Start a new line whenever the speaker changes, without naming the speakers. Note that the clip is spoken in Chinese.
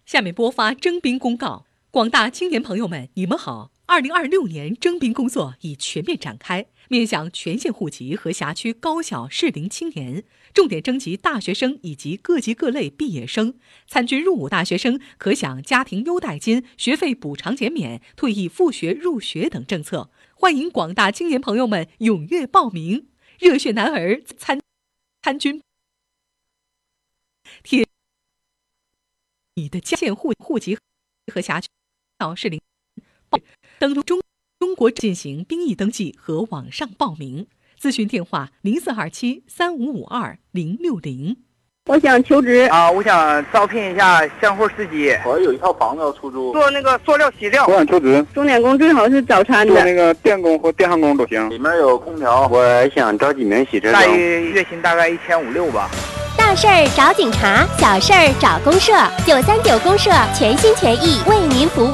下面播发征兵公告。广大青年朋友们，你们好！2026年征兵工作已全面展开，面向全县户籍和辖区高校适龄青年，重点征集大学生以及各级各类毕业生。参军入伍大学生可享家庭优待金、学费补偿减免、退役复学入学等政策。欢迎广大青年朋友们踊跃报名，热血男儿参军。贴你的家县户籍和辖区适龄登录中国进行兵役登记和网上报名。咨询电话04273552-060。
我想求职
我想招聘一下箱货司机。
我有一套房子要出租，
做那个塑料洗料。
我想求职，
钟点工最好是早餐的，
做那个电工或电焊工都行。里面有空调。我想招几名洗车
待遇月薪大概1500-1600吧。
大事儿找警察，小事儿找公社，939公社全心全意为您服务。